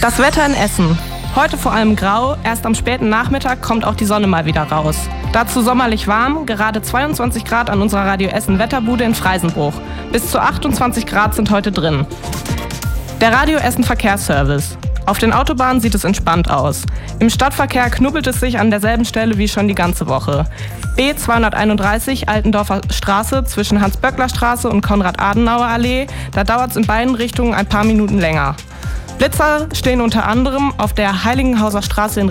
Das Wetter in Essen. Heute vor allem grau, erst am späten Nachmittag kommt auch die Sonne mal wieder raus. Dazu sommerlich warm, gerade 22 Grad an unserer Radio Essen Wetterbude in Freisenbruch. Bis zu 28 Grad sind heute drin. Der Radio Essen Verkehrsservice. Auf den Autobahnen sieht es entspannt aus. Im Stadtverkehr knubbelt es sich an derselben Stelle wie schon die ganze Woche. B231 Altendorfer Straße zwischen Hans-Böckler-Straße und Konrad-Adenauer-Allee, da dauert es in beiden Richtungen ein paar Minuten länger. Blitzer stehen unter anderem auf der Heiligenhauser Straße in